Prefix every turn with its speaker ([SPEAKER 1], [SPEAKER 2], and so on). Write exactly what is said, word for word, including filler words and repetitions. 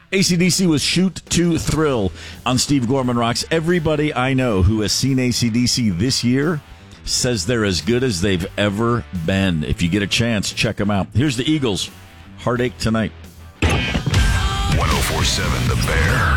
[SPEAKER 1] A C D C was Shoot to Thrill on Steve Gorman Rocks. Everybody I know who has seen A C D C this year says they're as good as they've ever been. If you get a chance, check them out. Here's the Eagles. Heartache Tonight.
[SPEAKER 2] one oh four point seven The Bear.